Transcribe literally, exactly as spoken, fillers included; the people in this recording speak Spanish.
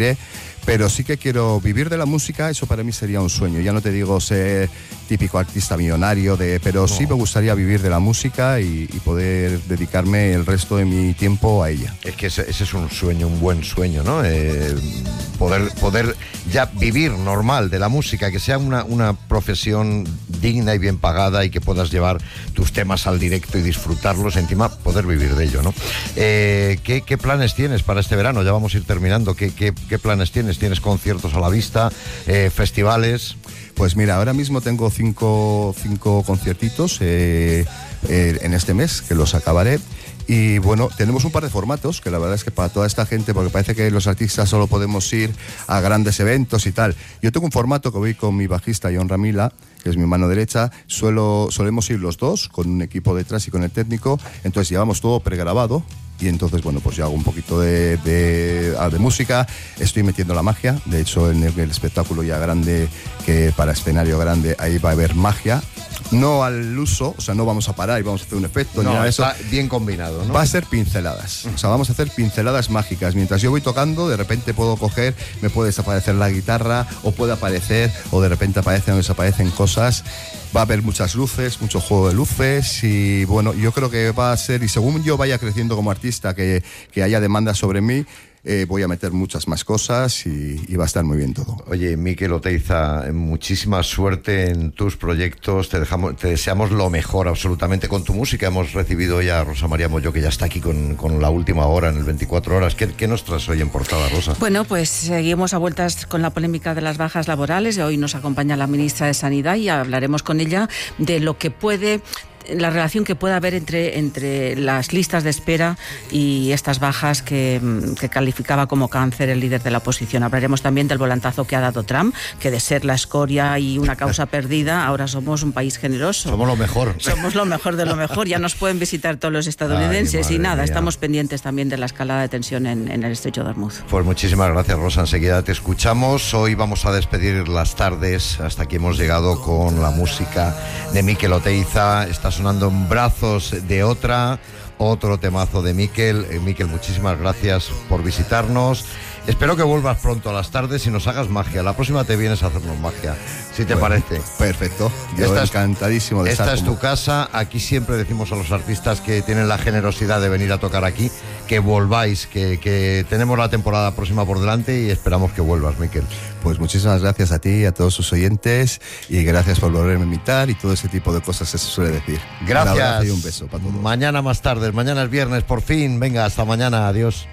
seguiré. Pero sí que quiero vivir de la música, eso para mí sería un sueño. Ya no te digo ser típico artista millonario, de, pero no. sí me gustaría vivir de la música y, y poder dedicarme el resto de mi tiempo a ella. Es que ese, ese es un sueño, un buen sueño, ¿no? Eh, poder, poder ya vivir normal de la música, que sea una, una profesión digna y bien pagada y que puedas llevar tus temas al directo y disfrutarlos, encima poder vivir de ello, ¿no? Eh, ¿qué, ¿Qué planes tienes para este verano? Ya vamos a ir terminando. ¿Qué, qué, qué planes tienes? ¿Tienes conciertos a la vista? Eh, ¿Festivales? Pues mira, ahora mismo tengo cinco, cinco conciertitos eh, eh, en este mes, que los acabaré. Y bueno, tenemos un par de formatos que la verdad es que para toda esta gente, porque parece que los artistas solo podemos ir a grandes eventos y tal. Yo tengo un formato que voy con mi bajista John Ramila, que es mi mano derecha. Suelo, solemos ir los dos con un equipo detrás y con el técnico. Entonces llevamos todo pregrabado. Y entonces, bueno, pues yo hago un poquito de, de, de música, estoy metiendo la magia. De hecho, en el, el espectáculo ya grande, que para escenario grande, ahí va a haber magia. No al uso, o sea, no vamos a parar y vamos a hacer un efecto, no, ni nada de eso. Está bien combinado, ¿no? Va a ser pinceladas, o sea, vamos a hacer pinceladas mágicas. Mientras yo voy tocando, de repente puedo coger, me puede desaparecer la guitarra, o puede aparecer, o de repente aparecen o desaparecen cosas. Va a haber muchas luces, mucho juego de luces y bueno, yo creo que va a ser, y según yo vaya creciendo como artista, que, que haya demanda sobre mí, Eh, voy a meter muchas más cosas y, y va a estar muy bien todo. Oye, Mikel Oteiza, muchísima suerte en tus proyectos, te, dejamos, te deseamos lo mejor absolutamente con tu música. Hemos recibido ya a Rosa María Molló, que ya está aquí con, con la última hora en el veinticuatro horas. ¿Qué, qué nos traes hoy en portada, Rosa? Bueno, pues seguimos a vueltas con la polémica de las bajas laborales. Hoy nos acompaña la ministra de Sanidad y hablaremos con ella de lo que puede... la relación que pueda haber entre, entre las listas de espera y estas bajas que, que calificaba como cáncer el líder de la oposición. Hablaremos también del volantazo que ha dado Trump, que de ser la escoria y una causa perdida, ahora somos un país generoso. Somos lo mejor. Somos lo mejor de lo mejor. Ya nos pueden visitar todos los estadounidenses. Ay, y nada, mía. Estamos pendientes también de la escalada de tensión en, en el estrecho de Hormuz. Pues muchísimas gracias, Rosa. Enseguida te escuchamos. Hoy vamos a despedir las tardes. Hasta aquí hemos llegado con la música de Mikel Oteiza. Está sonando En brazos de otra, otro temazo de Mikel. Eh, Mikel, muchísimas gracias por visitarnos. Espero que vuelvas pronto a las tardes y nos hagas magia. La próxima te vienes a hacernos magia, si te bueno, parece. Perfecto. Yo esta encantadísimo de es, estar. Esta como... es tu casa. Aquí siempre decimos a los artistas que tienen la generosidad de venir a tocar aquí, que volváis, que, que tenemos la temporada próxima por delante y esperamos que vuelvas, Mikel. Pues muchísimas gracias a ti y a todos sus oyentes y gracias por volverme a invitar y todo ese tipo de cosas se suele decir. Gracias. Un abrazo y un beso para todos. Mañana más tarde, mañana es viernes, por fin. Venga, hasta mañana. Adiós.